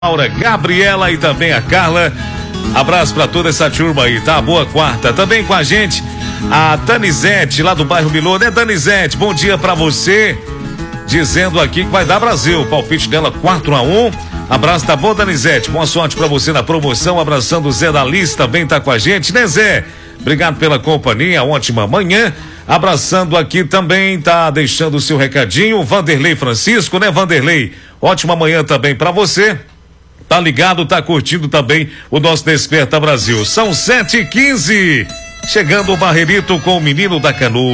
Laura, Gabriela e também a Carla. Abraço pra toda essa turma aí, tá? Boa quarta. Também com a gente a Danizete, lá do bairro Milô, né, Danizete? Bom dia pra você. Dizendo aqui que vai dar Brasil. Palpite dela 4-1. Abraço, tá bom, Danizete? Boa sorte pra você na promoção. Abraçando o Zé da Liz, também tá com a gente, né, Zé? Obrigado pela companhia, ótima manhã. Abraçando aqui também, tá deixando o seu recadinho, Vanderlei Francisco, né, Vanderlei? Ótima manhã também pra você. Tá ligado, tá curtindo também o nosso Desperta Brasil. São 7h15. Chegando o Barreirito com o menino da canoa.